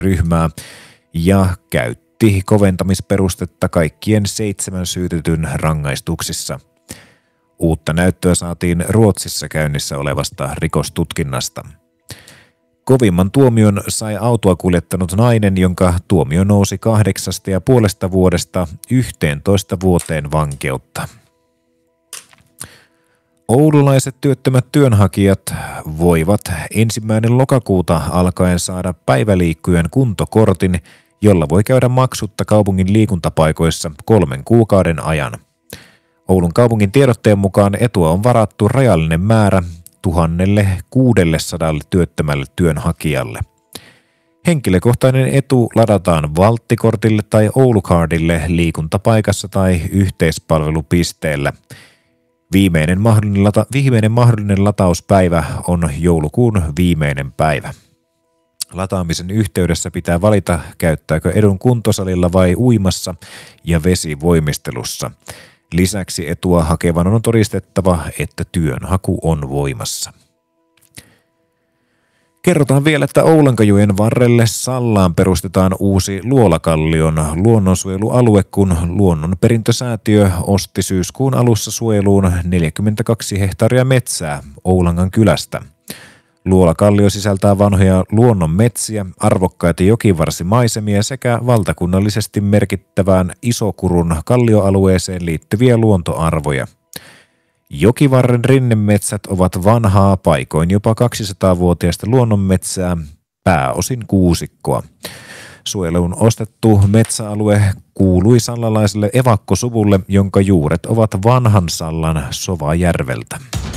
ryhmää ja käytti koventamisperustetta kaikkien 7 syytetyn rangaistuksissa. Uutta näyttöä saatiin Ruotsissa käynnissä olevasta rikostutkinnasta. Kovimman tuomion sai autoa kuljettanut nainen, jonka tuomio nousi 8,5 vuodesta 11 vuoteen vankeutta. Oululaiset työttömät työnhakijat voivat 1. lokakuuta alkaen saada päiväliikkujan kuntokortin, jolla voi käydä maksutta kaupungin liikuntapaikoissa 3 kuukauden ajan. Oulun kaupungin tiedotteen mukaan etua on varattu rajallinen määrä 1600 työttömälle työnhakijalle. Henkilökohtainen etu ladataan Valttikortille tai Oulucardille liikuntapaikassa tai yhteispalvelupisteellä. Viimeinen mahdollinen latauspäivä on joulukuun viimeinen päivä. Lataamisen yhteydessä pitää valita, käyttääkö edun kuntosalilla vai uimassa ja vesivoimistelussa. Lisäksi etua hakevan on todistettava, että työnhaku on voimassa. Kerrotaan vielä, että Oulankajoen varrelle Sallaan perustetaan uusi Luolakallion luonnonsuojelualue, kun Luonnonperintösäätiö osti syyskuun alussa suojeluun 42 hehtaaria metsää Oulangan kylästä. Luolakallio sisältää vanhoja luonnonmetsiä, arvokkaita jokivarsimaisemia sekä valtakunnallisesti merkittävään Isokurun kallioalueeseen liittyviä luontoarvoja. Jokivarren rinnemetsät ovat vanhaa, paikoin jopa 200-vuotiaista luonnonmetsää, pääosin kuusikkoa. Suojeluun ostettu metsäalue kuului sallalaiselle evakkosuvulle, jonka juuret ovat vanhan Sallan Sovajärveltä.